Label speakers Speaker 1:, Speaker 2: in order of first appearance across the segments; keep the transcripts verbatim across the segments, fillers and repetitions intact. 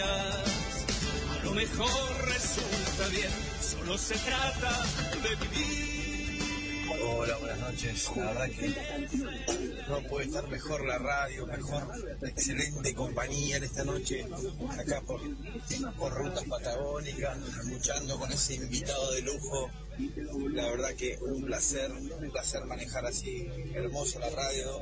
Speaker 1: días. A lo mejor resulta bien, solo se trata de vivir.
Speaker 2: Hola, buenas noches. La verdad que no puede estar mejor la radio, mejor, excelente compañía en esta noche, acá por, por Rutas Patagónicas, luchando con ese invitado de lujo. La verdad que un placer, un placer manejar así hermoso la radio.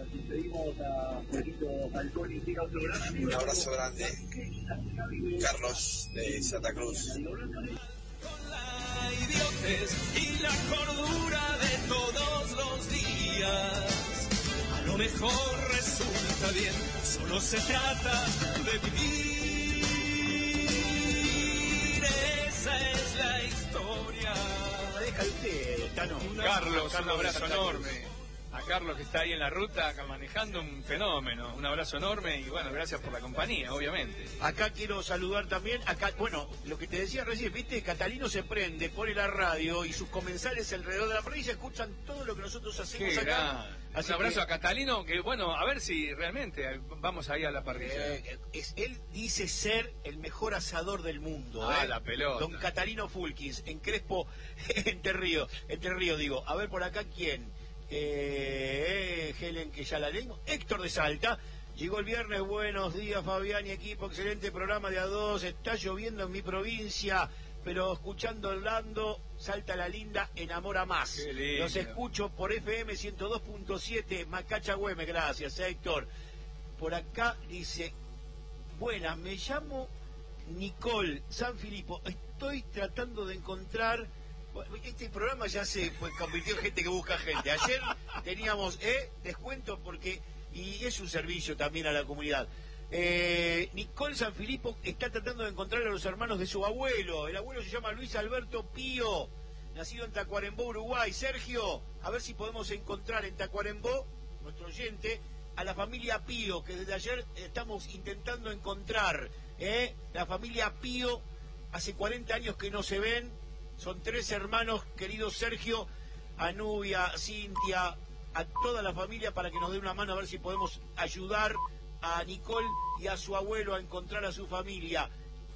Speaker 2: Un abrazo grande, Carlos de Santa Cruz.
Speaker 1: Con la idiotez y la cordura de todos los días. A lo mejor resulta bien, solo se trata de vivir. Esa es la historia.
Speaker 3: Deja usted, Tano.
Speaker 4: Carlos, un abrazo enorme. A Carlos que está ahí en la ruta manejando, un fenómeno, un abrazo enorme y bueno, gracias por la compañía, obviamente.
Speaker 3: Acá quiero saludar también, acá, bueno, lo que te decía recién, viste, Catalino se prende, pone la radio y sus comensales alrededor de la provincia escuchan todo lo que nosotros hacemos
Speaker 4: Qué
Speaker 3: acá.
Speaker 4: gran.
Speaker 3: Así
Speaker 4: un abrazo
Speaker 3: que,
Speaker 4: a Catalino, que bueno, a ver si realmente vamos ahí a la parrilla.
Speaker 3: Eh, es, él dice ser el mejor asador del mundo.
Speaker 4: Ah,
Speaker 3: eh.
Speaker 4: la pelota.
Speaker 3: Don Catalino Fulkins, en Crespo, Entre Ríos, Entre Ríos, digo. A ver, por acá, ¿quién? Eh, Helen, que ya la leímos. Héctor de Salta. Llegó el viernes, buenos días Fabián y equipo, excelente programa de A dos, está lloviendo en mi provincia, pero escuchando Orlando, Salta la linda, enamora más. Los escucho por F M ciento dos punto siete, Macacha Güeme, gracias Héctor. Por acá dice, buenas, me llamo Nicole San Filipo, estoy tratando de encontrar... Este programa ya se pues, convirtió en gente que busca gente. Ayer teníamos eh, descuento porque y es un servicio también a la comunidad. Eh, Nicole San Filipo está tratando de encontrar a los hermanos de su abuelo. El abuelo se llama Luis Alberto Pío, nacido en Tacuarembó, Uruguay. Sergio, a ver si podemos encontrar en Tacuarembó, nuestro oyente, a la familia Pío, que desde ayer estamos intentando encontrar. Eh, la familia Pío, hace cuarenta años que no se ven. Son tres hermanos, querido Sergio, a Nubia, Cintia, a toda la familia para que nos dé una mano a ver si podemos ayudar a Nicole y a su abuelo a encontrar a su familia.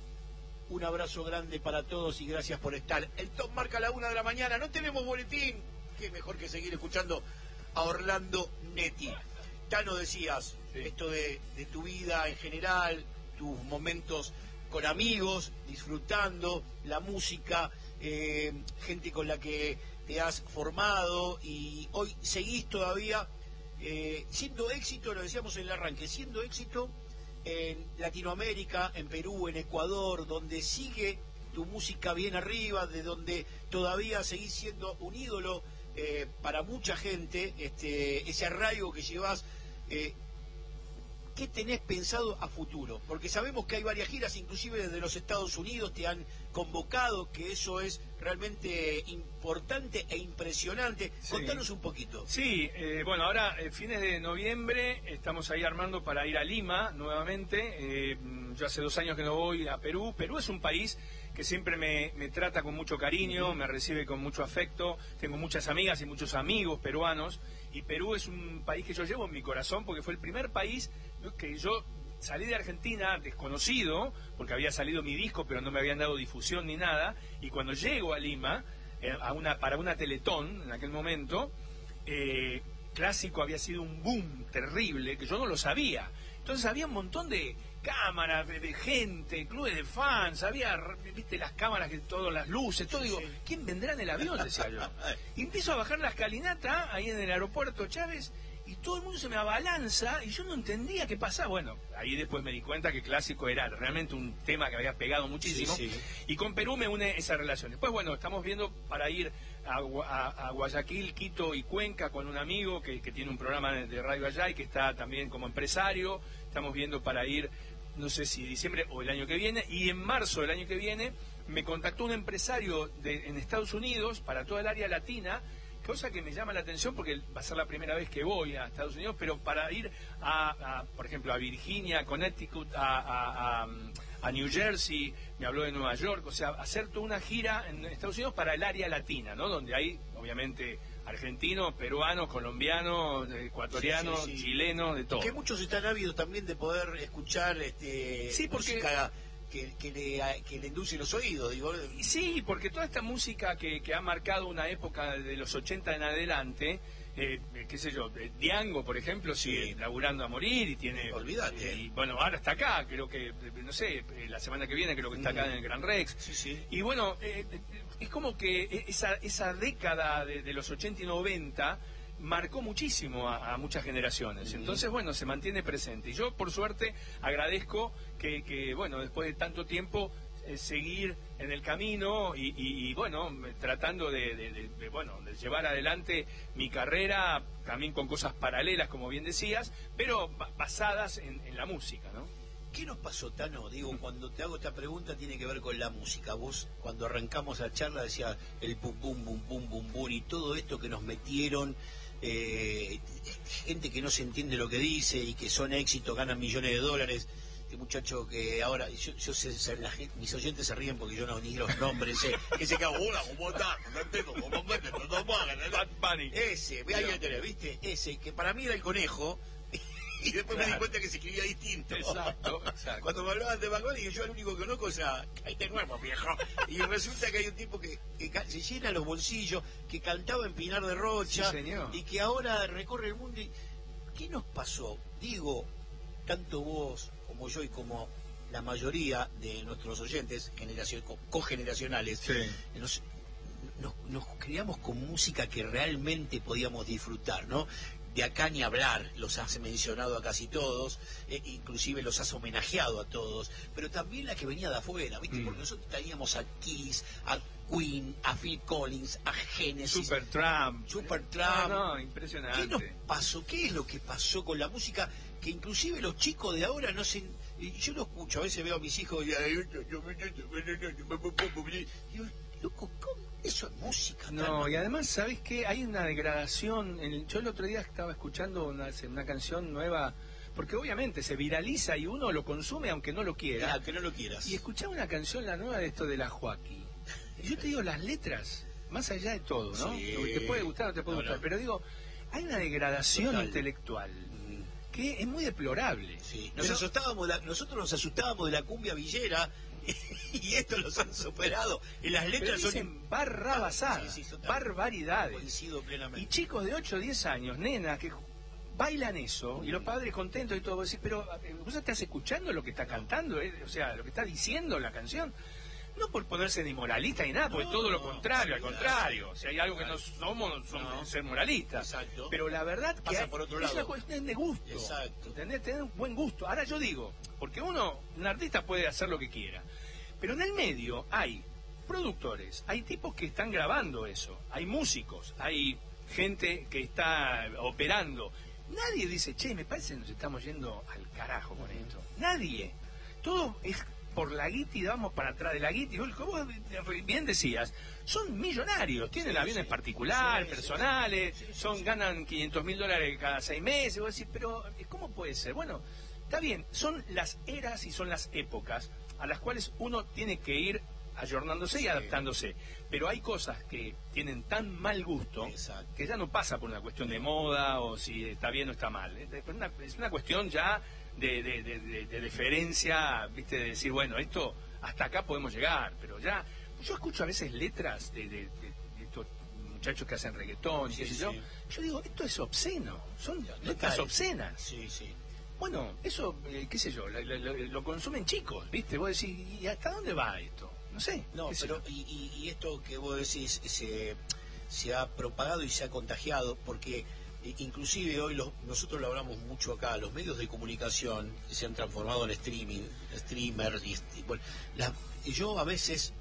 Speaker 3: Un abrazo grande para todos y gracias por estar. El top marca la una de la mañana, no tenemos boletín. Qué mejor que seguir escuchando a Orlando Netti. Tano, decías, sí, esto de, de tu vida en general, tus momentos con amigos, disfrutando la música, eh, gente con la que te has formado y hoy seguís todavía eh, siendo éxito, lo decíamos en el arranque, siendo éxito en Latinoamérica, en Perú, en Ecuador, donde sigue tu música bien arriba, de donde todavía seguís siendo un ídolo eh, para mucha gente, este, ese arraigo que llevas. Eh, ¿Qué tenés pensado a futuro? Porque sabemos que hay varias giras, inclusive desde los Estados Unidos te han convocado, que eso es realmente importante e impresionante. Sí. Contanos un poquito.
Speaker 4: Sí, eh, bueno, ahora, eh, fines de noviembre, estamos ahí armando para ir a Lima nuevamente. Eh, yo hace dos años que no voy a Perú. Perú es un país que siempre me, me trata con mucho cariño, uh-huh. me recibe con mucho afecto. Tengo muchas amigas y muchos amigos peruanos. Y Perú es un país que yo llevo en mi corazón porque fue el primer país que yo salí de Argentina desconocido, porque había salido mi disco pero no me habían dado difusión ni nada, y cuando llego a Lima eh, a una, para una Teletón en aquel momento, eh, Clásico había sido un boom terrible que yo no lo sabía. Entonces había un montón de cámaras, de, de gente, clubes de fans, había, viste, las cámaras, que todas las luces, todo. Sí, digo, sí. ¿Quién vendrá en el avión? Decía yo. Y empiezo a bajar la escalinata ahí en el aeropuerto Chávez y todo el mundo se me abalanza y yo no entendía qué pasaba. Bueno, ahí después me di cuenta que Clásico era realmente un tema que había pegado muchísimo, sí, sí. Y con Perú me une esa relación. Después, bueno, estamos viendo para ir a, a, a Guayaquil, Quito y Cuenca con un amigo que, que tiene un programa de, de radio allá y que está también como empresario. Estamos viendo para ir, no sé si diciembre o el año que viene, y en marzo del año que viene me contactó un empresario de, en Estados Unidos para toda el área latina, cosa que me llama la atención porque va a ser la primera vez que voy a Estados Unidos, pero para ir a, a por ejemplo, a Virginia, a Connecticut, a, a, a, a New Jersey, me habló de Nueva York, o sea, hacer toda una gira en Estados Unidos para el área latina, ¿no? Donde hay, obviamente, argentinos, peruanos, colombianos, ecuatorianos, sí, sí, sí. chilenos, de todo.
Speaker 3: Que muchos están ávidos también de poder escuchar este,
Speaker 4: sí, porque
Speaker 3: música que, que, le, que le endulce los oídos, digo.
Speaker 4: Sí, porque toda esta música que, que ha marcado una época de los ochenta en adelante, eh, qué sé yo, Diango, por ejemplo, sigue
Speaker 3: sí.
Speaker 4: laburando a morir y tiene...
Speaker 3: Olvídate.
Speaker 4: Y bueno, ahora está acá, creo que, no sé, la semana que viene creo que está acá en el Gran Rex.
Speaker 3: Sí, sí.
Speaker 4: Y bueno, eh, es como que esa, esa década de, de los ochenta y noventa marcó muchísimo a, a muchas generaciones. Entonces, bueno, se mantiene presente. Y yo, por suerte, agradezco que, que bueno, después de tanto tiempo, eh, seguir en el camino y, y, y bueno, tratando de, de, de, de, bueno, de llevar adelante mi carrera, también con cosas paralelas, como bien decías, pero basadas en, en la música, ¿no?
Speaker 3: ¿Qué nos pasó, Tano? Digo, cuando te hago esta pregunta tiene que ver con la música. Vos, cuando arrancamos la charla, decía el pum, pum, pum, pum, pum, pum, y todo esto que nos metieron... Eh, gente que no se entiende lo que dice y que son éxitos, ganan millones de dólares. Este muchacho que ahora, yo, yo sé, sé, la gente, mis oyentes se ríen porque yo no ni los nombres, sé, que se cago, hola, ¿cómo estás? Ese, ve ahí el teléfono, ¿viste? Ese, que para mí era el conejo. Y después claro. me di cuenta que se escribía distinto.
Speaker 4: Exacto, exacto.
Speaker 3: Cuando me hablaban de Bad Bunny, yo el único que conozco es a ahí te nuevo, viejo. Y resulta que hay un tipo que, que se llena los bolsillos, que cantaba en Pinar de Rocha,
Speaker 4: sí, señor.
Speaker 3: Y que ahora recorre el mundo. Y... ¿Qué nos pasó? Digo, tanto vos como yo y como la mayoría de nuestros oyentes generación, cogeneracionales,
Speaker 4: sí.
Speaker 3: nos, nos, nos criamos con música que realmente podíamos disfrutar, ¿no? De acá ni hablar, los has mencionado a casi todos, eh, inclusive los has homenajeado a todos, pero también la que venía de afuera, ¿viste? Mm. Porque nosotros teníamos a Kiss, a Queen, a Phil Collins, a Genesis,
Speaker 4: Supertramp,
Speaker 3: Supertramp.
Speaker 4: No, no, impresionante.
Speaker 3: ¿Qué nos pasó? ¿Qué es lo que pasó con la música? Que inclusive los chicos de ahora no se... Yo lo escucho, a veces veo a mis hijos y digo, loco, ¿cómo? Eso es música.
Speaker 4: No,
Speaker 3: ¿no?
Speaker 4: Y además, ¿sabes qué? Hay una degradación. En, yo el otro día estaba escuchando una, una canción nueva, porque obviamente se viraliza y uno lo consume aunque no lo quiera.
Speaker 3: Aunque no lo quieras.
Speaker 4: Y escuchaba una canción, la nueva de esto de la Joaquí. Y yo te digo, las letras, más allá de todo, ¿no?
Speaker 3: Sí.
Speaker 4: Te puede gustar o no te puede
Speaker 3: no,
Speaker 4: gustar,
Speaker 3: no.
Speaker 4: pero digo, hay una degradación
Speaker 3: Total.
Speaker 4: intelectual que es muy deplorable.
Speaker 3: Sí. Nos
Speaker 4: Pero...
Speaker 3: asustábamos, la, nosotros nos asustábamos de la cumbia villera y esto los han superado. Y las letras
Speaker 4: Pero dicen
Speaker 3: son
Speaker 4: barrabasadas,
Speaker 3: sí, sí,
Speaker 4: barbaridades.
Speaker 3: Coincido plenamente.
Speaker 4: Y chicos de ocho o diez años, nenas, que bailan eso, y los padres contentos y todo, vos decís, pero vos estás escuchando lo que está cantando, ¿eh? O sea, lo que está diciendo la canción. No por ponerse ni moralista ni nada, porque
Speaker 3: no,
Speaker 4: todo lo contrario,
Speaker 3: sí,
Speaker 4: al contrario.
Speaker 3: sí,
Speaker 4: Si hay algo que no somos, somos
Speaker 3: no.
Speaker 4: ser moralistas.
Speaker 3: Exacto.
Speaker 4: Pero la verdad que
Speaker 3: pasa
Speaker 4: hay,
Speaker 3: por otro
Speaker 4: es
Speaker 3: lado.
Speaker 4: una cuestión de gusto.
Speaker 3: Exacto.
Speaker 4: ¿Entendés? Tener un buen gusto. Ahora yo digo, porque uno, un artista puede hacer lo que quiera, pero en el medio hay productores, hay tipos que están grabando eso, hay músicos, hay gente que está operando. Nadie dice, che, me parece que nos estamos yendo al carajo con esto. Nadie. Todo es por la guita y vamos para atrás de la guita. Y vos, como bien decías, son millonarios, tienen
Speaker 3: sí,
Speaker 4: aviones
Speaker 3: sí.
Speaker 4: particulares,
Speaker 3: sí,
Speaker 4: personales,
Speaker 3: sí, sí,
Speaker 4: son
Speaker 3: sí.
Speaker 4: ganan quinientos mil dólares cada seis meses. Y vos decís, pero ¿cómo puede ser? Bueno, está bien, son las eras y son las épocas a las cuales uno tiene que ir ayornándose y
Speaker 3: sí.
Speaker 4: adaptándose. Pero hay cosas que tienen tan mal gusto
Speaker 3: Exacto.
Speaker 4: que ya no pasa por una cuestión de moda o si está bien o está mal. Es una, es una cuestión ya de, de, de, de, de deferencia, ¿viste? De decir, bueno, esto hasta acá podemos llegar, pero ya... Yo escucho a veces letras de, de, de, de estos muchachos que hacen reggaetón y
Speaker 3: Sí,
Speaker 4: qué sé
Speaker 3: sí.
Speaker 4: yo. Yo digo, esto es obsceno, son
Speaker 3: Total.
Speaker 4: letras obscenas.
Speaker 3: Sí, sí.
Speaker 4: Bueno, eso, eh, qué sé yo, lo, lo, lo consumen chicos, ¿viste? Vos decís, ¿y hasta dónde va esto? No sé.
Speaker 3: No, pero y, y, y esto que vos decís se, se ha propagado y se ha contagiado porque eh, inclusive hoy los, nosotros lo hablamos mucho acá, los medios de comunicación se han transformado en streaming, streamers y, y bueno, la, yo a veces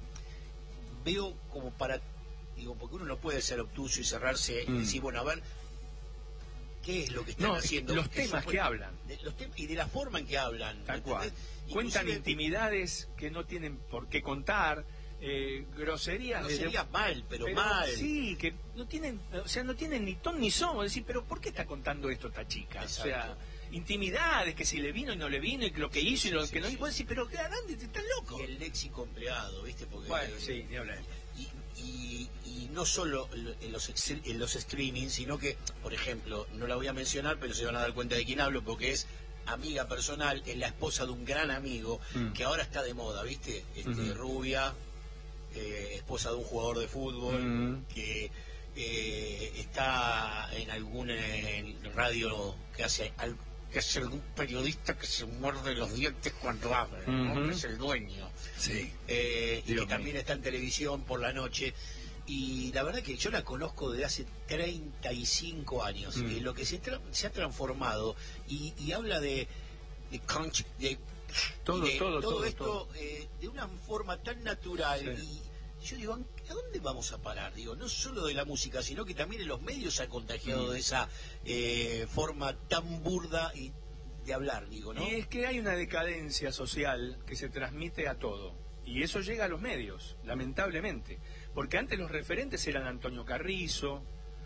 Speaker 3: veo como para, digo, porque uno no puede ser obtuso y cerrarse
Speaker 4: Mm.
Speaker 3: y decir, bueno, a ver, ¿qué es lo que están
Speaker 4: No,
Speaker 3: haciendo?
Speaker 4: los
Speaker 3: Que
Speaker 4: temas
Speaker 3: supone-
Speaker 4: que hablan.
Speaker 3: de los tem- y de la forma en que hablan.
Speaker 4: Tal
Speaker 3: ¿me
Speaker 4: cual.
Speaker 3: entendés?
Speaker 4: Cuentan
Speaker 3: Inclusive-
Speaker 4: intimidades que no tienen por qué contar, eh, groserías.
Speaker 3: No
Speaker 4: de-
Speaker 3: sería mal, pero,
Speaker 4: pero
Speaker 3: mal.
Speaker 4: Sí, que no tienen, o sea, no tienen ni ton ni son. Es decir, pero ¿por qué está contando esto esta chica?
Speaker 3: Exacto.
Speaker 4: O sea, intimidades, que si le vino y no le vino, y lo que
Speaker 3: Sí,
Speaker 4: hizo y
Speaker 3: sí,
Speaker 4: lo
Speaker 3: sí,
Speaker 4: que no
Speaker 3: sí.
Speaker 4: hizo. Vos decís, pero ¿qué harán? ¿Están locos?
Speaker 3: Y el léxico empleado, ¿viste? Porque,
Speaker 4: Bueno, sí, ni hablar.
Speaker 3: Y, y, y no solo en los, ex- en los streaming, sino que, por ejemplo, no la voy a mencionar, pero se van a dar cuenta de quién hablo, porque es amiga personal, es la esposa de un gran amigo, mm. que ahora está de moda, ¿viste? Este, mm. Rubia, eh, esposa de un jugador de fútbol, mm. que eh, está en algún en radio que hace algo, que es algún periodista que se muerde los dientes cuando habla, ¿no? Uh-huh. Que es el dueño. Sí. Eh, y que también está en televisión por la noche. Y la verdad que yo la conozco desde hace treinta y cinco años. Mm. Eh, lo que se, tra se ha transformado y, y habla de, de crunch, de
Speaker 4: todo,
Speaker 3: de
Speaker 4: todo,
Speaker 3: todo,
Speaker 4: todo
Speaker 3: esto
Speaker 4: todo.
Speaker 3: Eh, de una forma tan natural. Sí. Y yo digo, ¿a dónde vamos a parar? Digo, no solo de la música, sino que también en los medios se ha contagiado mm. de esa eh, forma tan burda y de hablar, digo, ¿no?
Speaker 4: Y es que hay una decadencia social que se transmite a todo. Y eso llega a los medios, lamentablemente. Porque antes los referentes eran Antonio Carrizo,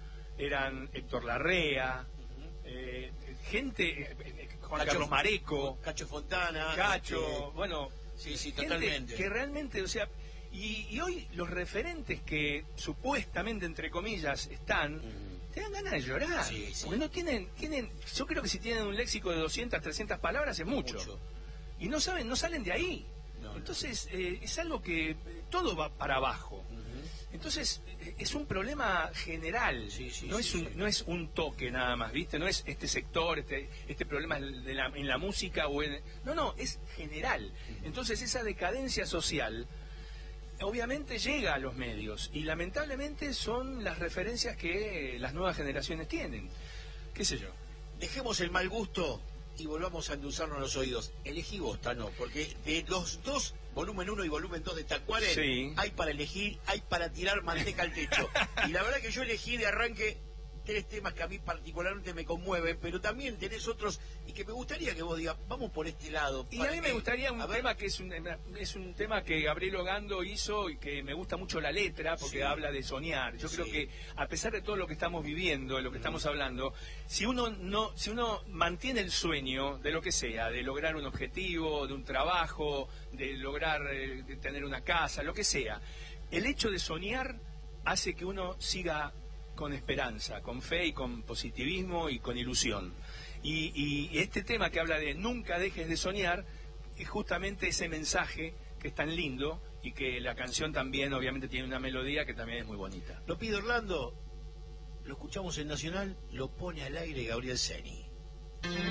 Speaker 4: eran Héctor Larrea, uh-huh. eh, gente, eh, Juan
Speaker 3: Cacho,
Speaker 4: Carlos Mareco,
Speaker 3: Cacho Fontana,
Speaker 4: Cacho,
Speaker 3: este,
Speaker 4: bueno,
Speaker 3: sí, sí,
Speaker 4: gente
Speaker 3: totalmente.
Speaker 4: Que realmente, o sea, y, y hoy los referentes que supuestamente, entre comillas, están, uh-huh. te dan ganas de llorar, sí, sí. porque no tienen, tienen, yo creo que si tienen un léxico de doscientas, trescientas palabras es mucho, mucho. y no saben, no salen de ahí. No, Entonces, no. Eh, es algo que todo va para abajo. Entonces, es un problema general, sí, sí, no, sí, es un, sí. no es un toque nada más, ¿viste? No es este sector, este este problema de la, en la música, o en, no, no, es general. Entonces, esa decadencia social, obviamente llega a los medios, y lamentablemente son las referencias que las nuevas generaciones tienen. ¿Qué sé yo?
Speaker 3: Dejemos el mal gusto y volvamos a endulzarnos los oídos. Elegí vos, Tano, porque de los dos, volumen uno y volumen dos de Tacuaren, sí. hay para elegir, hay para tirar manteca al techo. Y la verdad que yo elegí de arranque tres temas que a mí particularmente me conmueven, pero también tenés otros y que me gustaría que vos digas, vamos por este lado.
Speaker 4: Y a mí me gustaría un tema que es un, es un tema que Gabriel Ogando hizo y que me gusta mucho la letra, porque sí. habla de soñar. Yo sí. creo que a pesar de todo lo que estamos viviendo, de lo que mm. estamos hablando, si uno no, si uno mantiene el sueño de lo que sea, de lograr un objetivo, de un trabajo, de lograr eh, de tener una casa, lo que sea, el hecho de soñar hace que uno siga con esperanza, con fe y con positivismo y con ilusión. Y, y este tema que habla de nunca dejes de soñar es justamente ese mensaje que es tan lindo y que la canción también obviamente tiene una melodía que también es muy bonita.
Speaker 3: Lo pido Orlando, lo escuchamos en Nacional, lo pone al aire Gabriel Ceni.